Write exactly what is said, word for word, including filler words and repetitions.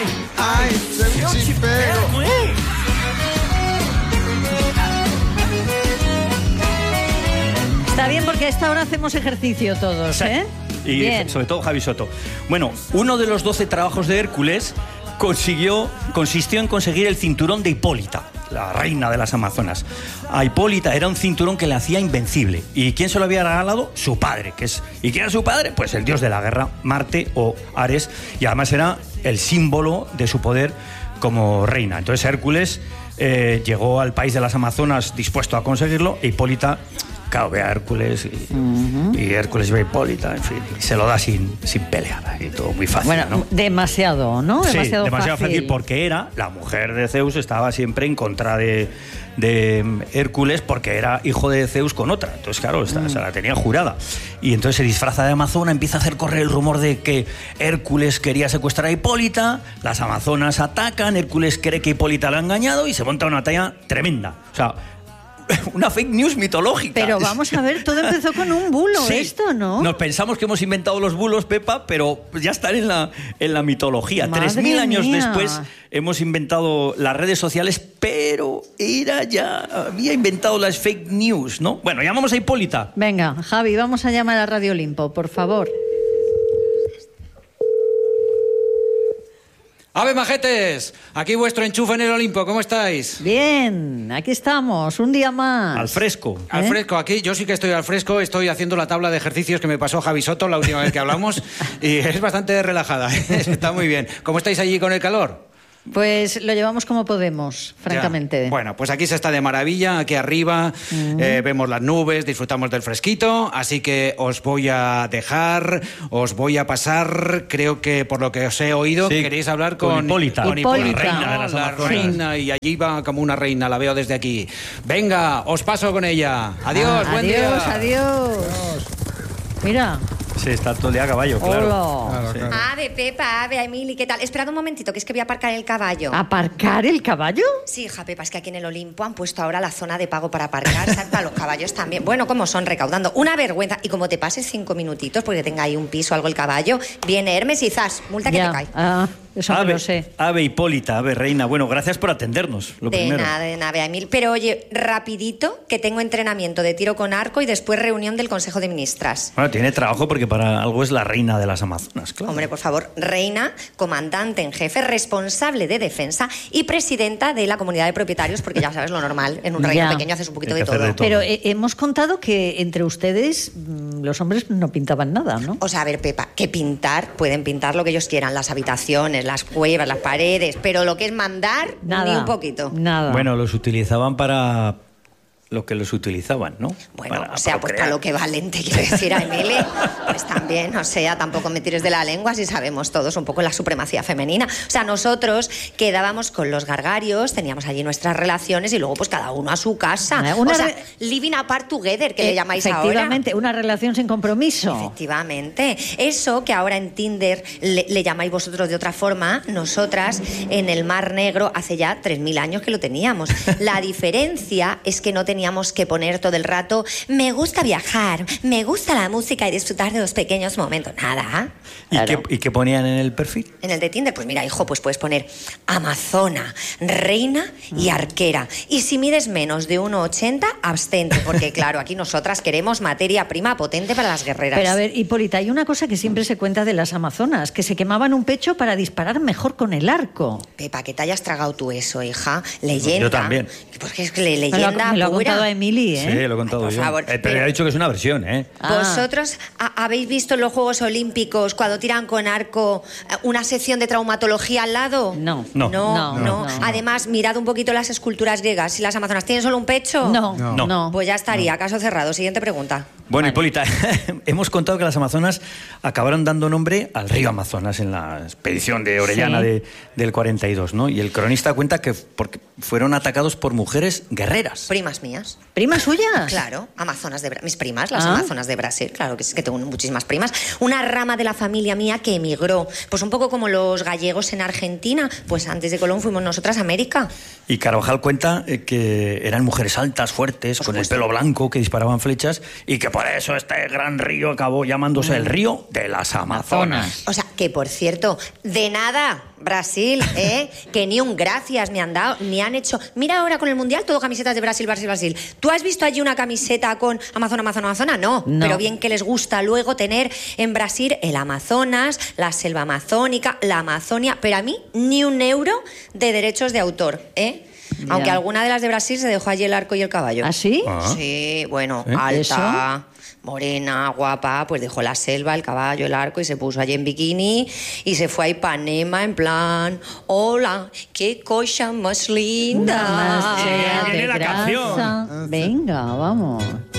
ay, ay, soy un chipero. Está bien porque a esta hora hacemos ejercicio todos, ¿eh? Y bien. sobre todo Javi Soto. Bueno, uno de los doce trabajos de Hércules consiguió, consistió en conseguir el cinturón de Hipólita, la reina de las Amazonas. A Hipólita era un cinturón que le hacía invencible. ¿Y quién se lo había regalado? Su padre. Que es, ¿Y quién era su padre? Pues el dios de la guerra, Marte o Ares. Y además era el símbolo de su poder como reina. Entonces Hércules eh, llegó al país de las Amazonas dispuesto a conseguirlo. E Hipólita, claro, ve a Hércules y, uh-huh. y Hércules ve a Hipólita, en fin, y se lo da sin, sin pelear. Y todo muy fácil, bueno, ¿no? demasiado, ¿no? Sí, demasiado, demasiado fácil. fácil porque era la mujer de Zeus, estaba siempre en contra de, de Hércules porque era hijo de Zeus con otra. Entonces, claro, esta, mm. se la tenía jurada. Y entonces se disfraza de amazona, empieza a hacer correr el rumor de que Hércules quería secuestrar a Hipólita, las amazonas atacan, Hércules cree que Hipólita la ha engañado y se monta una batalla tremenda. O sea, una fake news mitológica. Pero vamos a ver, todo empezó con un bulo, sí, esto, ¿no? Nos pensamos que hemos inventado los bulos, Pepa, pero ya están en la, en la mitología. Tres mil años después hemos inventado las redes sociales, pero era ya, había inventado las fake news, ¿no? Bueno, llamamos a Hipólita. Venga, Javi, vamos a llamar a Radio Olimpo, por favor. ¡Ave majetes! Aquí vuestro enchufe en el Olimpo, ¿cómo estáis? Bien, aquí estamos, un día más. Al fresco. ¿Eh? Al fresco, aquí yo sí que estoy al fresco, estoy haciendo la tabla de ejercicios que me pasó Javi Soto la última vez que hablamos y es bastante relajada, está muy bien. ¿Cómo estáis allí con el calor? Pues lo llevamos como podemos, francamente. Ya. Bueno, pues aquí se está de maravilla, aquí arriba, uh-huh. eh, vemos las nubes, disfrutamos del fresquito, así que os voy a dejar, os voy a pasar, creo que por lo que os he oído, sí, queréis hablar con, con Hipólita. Con Hipólita, Hipólita. reina de las la Amazonas. reina, y allí va como una reina, la veo desde aquí. Venga, os paso con ella. Adiós, ah, buen adiós, día. Adiós, adiós. Mira. Sí, está todo el día a caballo, claro. Hola. Claro, claro. Ave, Pepa, ave, Emily, ¿qué tal? Esperad un momentito, que es que voy a aparcar el caballo. ¿Aparcar el caballo? Sí, hija, Pepa, es que aquí en el Olimpo han puesto ahora la zona de pago para aparcar, ¿sabes? Para los caballos también. Bueno, como son, recaudando. Una vergüenza. Y como te pases cinco minutitos, porque tenga ahí un piso o algo el caballo, viene Hermes y zas, multa que ya. te cae. Ah, eso ave, me lo sé. Ave Hipólita, ave reina. Bueno, gracias por atendernos, lo de primero. nada, de nada, Emil. Pero oye, rapidito, que tengo entrenamiento de tiro con arco y después reunión del Consejo de Ministras. Bueno, tiene trabajo porque para algo es la reina de las Amazonas, claro. Hombre, por favor, reina, comandante en jefe, responsable de defensa y presidenta de la comunidad de propietarios, porque ya sabes lo normal, en un reino ya. pequeño haces un poquito Hay de que hacer todo. de todo. Pero eh, hemos contado que entre ustedes los hombres no pintaban nada, ¿no? O sea, a ver, Pepa, que pintar, pueden pintar lo que ellos quieran, las habitaciones, las cuevas, las paredes, pero lo que es mandar, nada, ni un poquito. Nada. Bueno, los utilizaban para lo que los utilizaban, ¿no? Bueno, para o sea, pues procrear. para lo que valen, te quiero decir, a Emily, pues también, o sea, tampoco me tires de la lengua si sabemos todos un poco la supremacía femenina. O sea, nosotros quedábamos con los gargarios, teníamos allí nuestras relaciones y luego pues cada uno a su casa. Una o sea, re... living apart together, que eh, le llamáis ahora. Efectivamente, una relación sin compromiso. Efectivamente. Eso que ahora en Tinder le, le llamáis vosotros de otra forma, nosotras en el Mar Negro hace ya tres mil años que lo teníamos. La diferencia es que no teníamos que poner todo el rato me gusta viajar, me gusta la música y disfrutar de los pequeños momentos. Nada. ¿Y, Claro. qué, ¿Y qué ponían en el perfil? En el de Tinder, pues mira, hijo, pues puedes poner amazona, reina y arquera. Y si mides menos de uno ochenta, abstente, porque claro, aquí nosotras queremos materia prima potente para las guerreras. Pero a ver, Hipólita, hay una cosa que siempre se cuenta de las amazonas, que se quemaban un pecho para disparar mejor con el arco. Pepa, que te hayas tragado tú eso, hija. Leyenda. Yo también. Pues es que le- Me lo, leyenda ha- me lo ha pura. contado a Emily, ¿eh? Sí, lo he contado Ay, por yo. favor, Eh, pero pero- ya he dicho que es una versión, ¿eh? Ah. ¿Vosotros ha- habéis visto en los Juegos Olímpicos cuando tiran con arco eh, una sección de traumatología al lado? No. No. No, No, no. no. Además, mirad un poquito las esculturas griegas. Si las amazonas tienen solo un pecho. No, No. no. no. Pues ya estaría, caso cerrado. Siguiente pregunta. Bueno, Vale. Hipólita, hemos contado que las Amazonas acabaron dando nombre al río Amazonas en la expedición de Orellana Sí. de, del cuarenta y dos, ¿no? Y el cronista cuenta que porque fueron atacados por mujeres guerreras. Primas mías. ¿Primas suyas? Claro, amazonas de Bra- mis primas, las Ah. amazonas de Brasil, claro que sí que tengo muchísimas primas. Una rama de la familia mía que emigró, pues un poco como los gallegos en Argentina, pues antes de Colón fuimos nosotras a América. Y Carvajal cuenta eh, que eran mujeres altas, fuertes, Por con el supuesto. pelo blanco, que disparaban flechas, y que por eso este gran río acabó llamándose el río de las Amazonas. O sea, que por cierto, de nada, Brasil, ¿eh? Que ni un gracias me han dado, ni han hecho... Mira ahora con el Mundial todo camisetas de Brasil, Brasil, Brasil. ¿Tú has visto allí una camiseta con Amazon, Amazon, Amazona? No, No. pero bien que les gusta luego tener en Brasil el Amazonas, la selva amazónica, la Amazonia, pero a mí ni un euro de derechos de autor, ¿eh? Ya. Aunque alguna de las de Brasil se dejó allí el arco y el caballo. ¿Ah, sí? Ah. Sí, bueno, ¿Eh? alta... morena, guapa, pues dejó la selva, el caballo, el arco y se puso allí en bikini y se fue a Ipanema en plan, hola, qué cosa más linda. Más Eh, llena de viene la grasa. canción. Venga, vamos.